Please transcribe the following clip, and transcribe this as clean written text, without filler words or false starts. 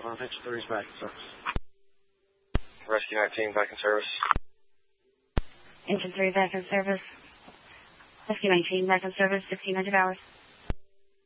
Engine 3 is back in service. Rescue 19 back in service. Engine 3 back in service. Rescue 19 back in service, 1600 hours.